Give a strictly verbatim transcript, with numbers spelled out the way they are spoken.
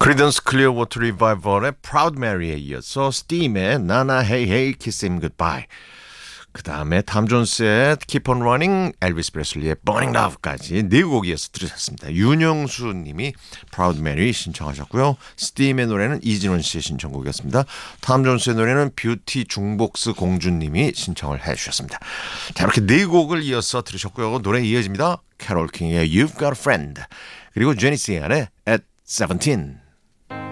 크리던스 클리어워터 리바이벌의 Proud Mary에 이어서 스팀의 나나 헤이 헤이 키스 힘 굿바이, 그 다음에 탐 존스의 Keep on Running, 엘비스 프레슬리의 Burning Love까지 네 곡이어서 들으셨습니다. 윤영수 님이 Proud Mary 신청하셨고요. 스팀의 노래는 이진원 씨의 신청곡이었습니다. 탐 존스의 노래는 뷰티 중복스 공주님이 신청을 해주셨습니다. 자, 이렇게 네 곡을 이어서 들으셨고요. 노래 이어집니다. 캐롤 킹의 You've Got a Friend, 그리고 제니 시안의 At 세븐틴.